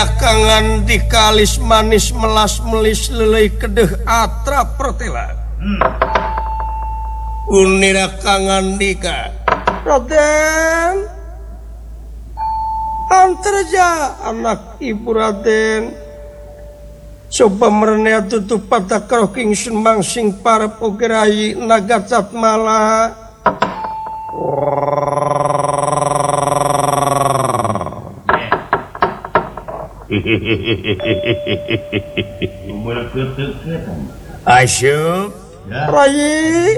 Unirakangan di kalis manis melas melis lelei kedeh atra pertela. Unirakangan dika Raden Antarja anak ibu Raden coba merenea tutup pada kroking sembang sing para pogerai naga Tatmala asyuk Rai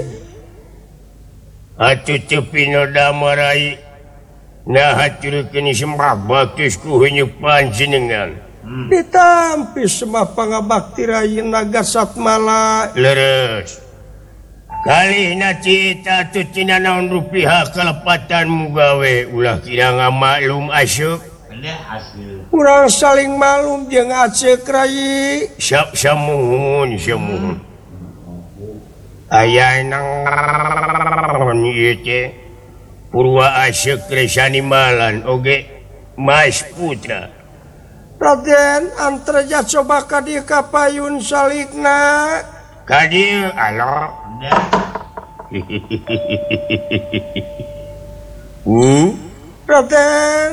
atuh cepino damarai nah haturkeun sembah batusku heunyuk panjenengan ditampi semua pangabakti Rai naga Satmala leres kalihna cita tucina naon rupiah kalepatanmu gawe ulah kira ngamaklum asyuk urang saling malum jeung acek Rai samuhun aya nang ieu teh Purwa asyuk Resani Malan oge Mas Putra Raden Antarja coba ka dieu kapayun salikna ka dieu alo Raden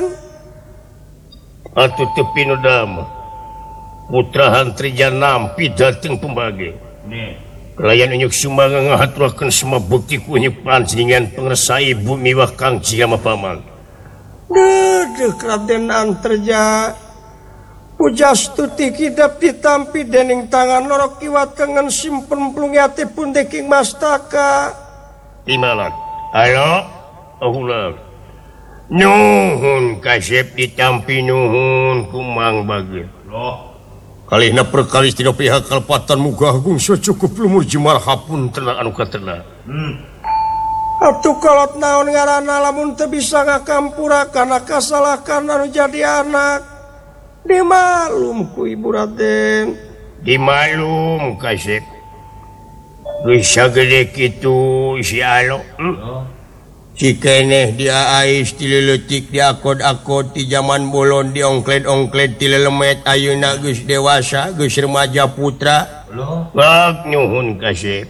atuh teu pinodama putra Antarja nampi dateng pembage kelayan unyuk sumaga ngahaturakeun semua bukti ku unyuk panjenengan pangresa ibu miwah Kang Jigama paman dedek Raden Antarja pujastuti kidap ditampi dening tangan lorok kiwat kangen simpen plungiate pun deking mastaka timalan alo ulang nuhun kasep ditampi nuhun kumang bagel kalihna perkalis tina pihak kalepatan muga agung sacukup lumur jemar hapun tenang anu katena atuh kolot naon ngaranna lamun teu bisa ngakampura kana kasalahan anu jadi anak dimaklum ku ibu Raden dimaklum kasep geus sagede kitu si alo cikeneh dia ais tileletik di akod-akod di zaman bolon di ongkled-ongkled tilelemet ayeuna geus dewasa geus remaja putra bak nyuhun kasep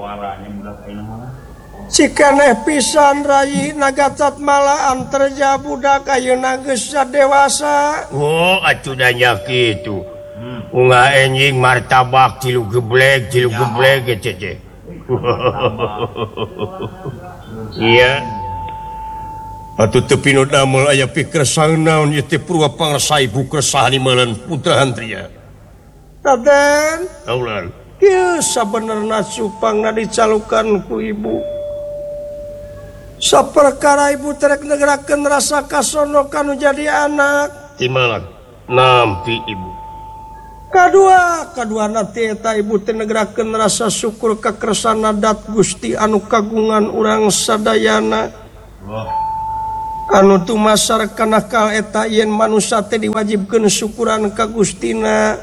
cikeneh pisan Rai naga Tatmala Antarja budak ayeuna geus dewasa atuh da nya kitu unggah enjing martabak tilu geblek cece iya atuh teu pinodamel aya pikersang naon ieu teh Purwa pangresa ibu kersani Malan putra Antarja Raden kaulan kieu sabenerna supangna dicalukan ku ibu saperkara ibu terek negerakeun rasa kasono kanu jadi anak timalan nampi ibu kadua nanti eta ibu teh negerakeun rasa syukur ka kersana dat Gusti anu kagungan urang sadayana anu tumasar kana kal eta yen manusia teh diwajibkeun syukuran ka Gustina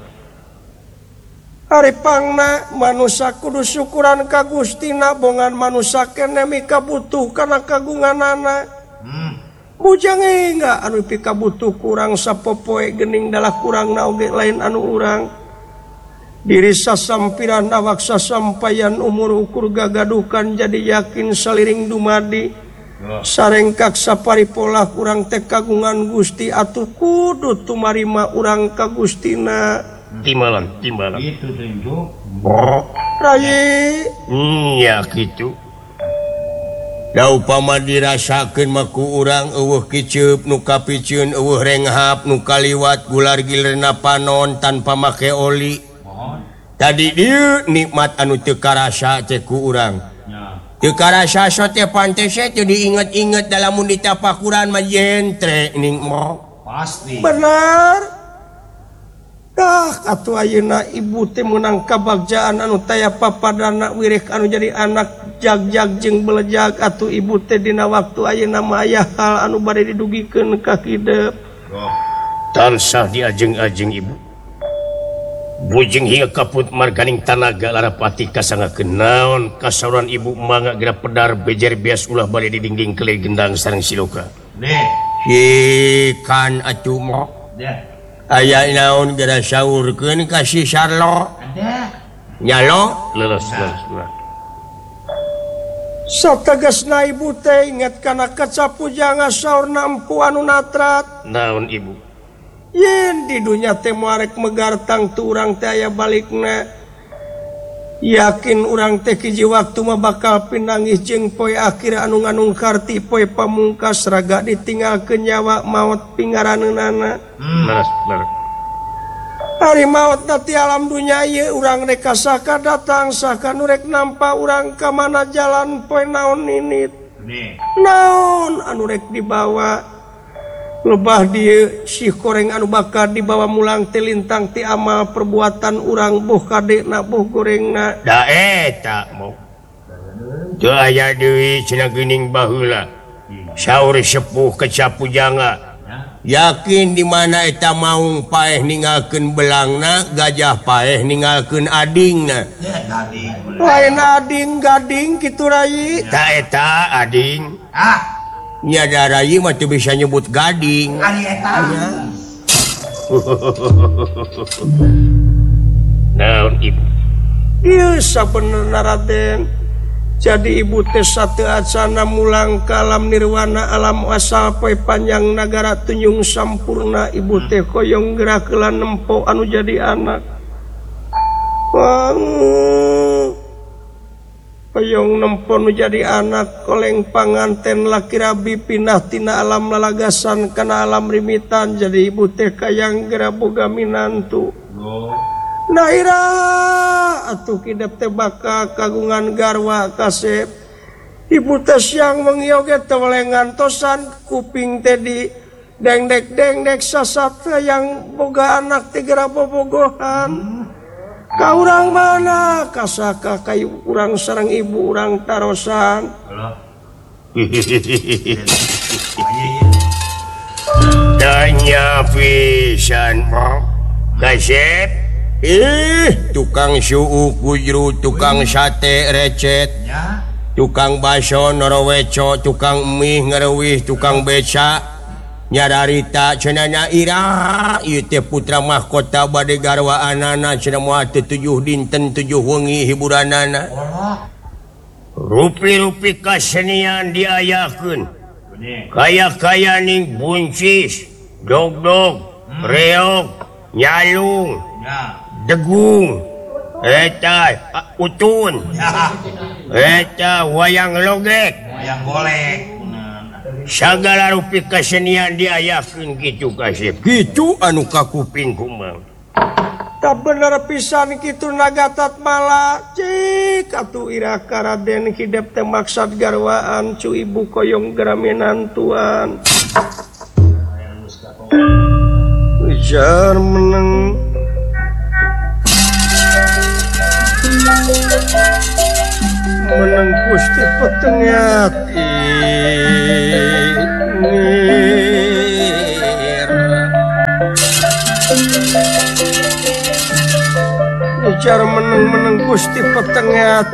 haripangna manusia kudu syukuran ka Gustina bongan manusia keneh mika butuh kana kagunganana bujang enggak anu pika butuh kurang sapopoe gening dalah kurang naoge lain anu urang diri sasampiran awak sasampayan umur ukur gagadukan jadi yakin saliring dumadi sarengkak saparipola kurang teh kagungan Gusti atuh kudu tumarima urang ka Gustina timbalan itu tunjuk Rai ya kitu da upama dirasakeun mah ku urang eueuh kiceup nu kapicieun eueuh renghap nu kaliwat gular gilerna panon tanpa make oli tadi dieu nikmat anu teu karasa teh ku urang teu karasa so teh pantes teh diinget-inget dalam mun ditapakuran mah jentre ning mo pasti benar atuh ayeuna ibu teh meunang kabagjaan anu taya papadana wirih anu jadi anak jag-jag jeung belejag atuh ibu teh dina waktu ayeuna mah aya hal anu bade didugikeun ka hideep tansah diajeng-ajeng ibu bujeng hingga kaput marganing tanaga larapati kasangakeun naon kasauran ibu mangga geura pedar bejer bias ulah bade didingding kelih gendang sareng siloka kan atuh mo aya naon gara saurkeun kasih Sarlo nyalo sategasna ibu teh inget kana kacapu jangan saurna empu anu natrat naon ibu yen di dunya teh moarek megar tangtu urang teh aya balikna yakin urang teh hiji waktu mah bakal pinangih jeung poe akhir anu nganungkarti poe pamungkas raga ditinggalkeun nyawa maot pingaraneunana hari maut nanti alam dunia ieu urang rek kasaka datang saka nu rek nampa urang ka mana jalan poe naon ninit naon anu rek dibawa lebah dieu sih koreng anu bakal dibawa mulang teh lintang ti amal perbuatan urang boh kadena boh gorengna da eta mau teu aya deui cenah geuning baheula saur sepuh kecapu janga yakin di mana eta maung paeh ninggalkeun belangna gajah paeh ninggalkeun adingna lain ading gading kitu rai ta eta ading nya da rai mah teu bisa nyebut gading ari eta naon ibu ieu sabenerna Raden jadi ibu teh sate acana mulang ka alam nirwana alam asal poe panjang nagara tunjung sampurna ibu teh koyong gerakelan nempo anu jadi anak koyong nempo nu jadi anak koleng panganten laki rabi pindah tina alam lalagasan kana alam rimitan jadi ibu teh kayang gera boga minantu Naira atuh kidep teh bakal kagungan garwa kasep ibu teh siang wengi oge teh ngantosan kuping teh di dengdek sasat yang boga anak teh gera bobogohan ka urang mana kasaka kayu urang sareng ibu urang tarosan tanya pisan mo kasep tukang suuk kujru tukang sate recet tukang baso noroweco tukang mie ngerewih tukang beca nyadarita cenanya ira ieu teh putra mahkota bade garwa anana cenah moal teu 7 dinten 7 wengi hiburanana rupi-rupi kasenian diayakeun kaya-kaya ning buncis dog-dog reog nyalung degung eta utun eta wayang logek wayang golek sagala rupi kesenian diayakeun kitu kasep kitu anu kakuping kumaha tak bener pisan kitu nagatat mala cik atuh ira ka Raden hidep teh maksad garwaan cu ibu koyong graminantuan ujar meneng meneng Gusti petengat ujar meneng Gusti petengat